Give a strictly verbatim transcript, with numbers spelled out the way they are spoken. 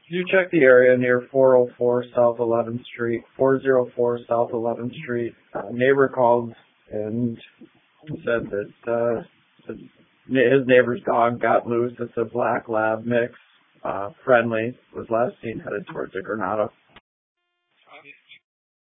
Did you check the area near four oh four South eleventh Street, four oh four South eleventh Street? A neighbor called and said that uh, his neighbor's dog got loose. It's a black lab mix. Uh, friendly was last seen headed towards the Granada.